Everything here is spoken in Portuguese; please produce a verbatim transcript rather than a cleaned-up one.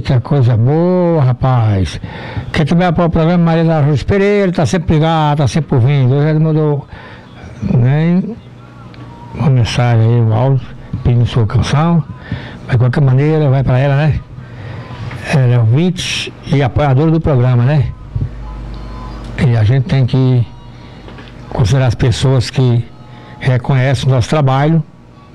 Eita, coisa boa, rapaz. Quem também apoia o programa, Maria da Ruz Pereira, tá sempre ligado, tá sempre ouvindo. Hoje ele mandou, né, uma mensagem aí, um áudio, pedindo sua canção. Mas de qualquer maneira, vai pra ela, né? Ela é ouvinte e apoiadora do programa, né? E a gente tem que considerar as pessoas que reconhecem o nosso trabalho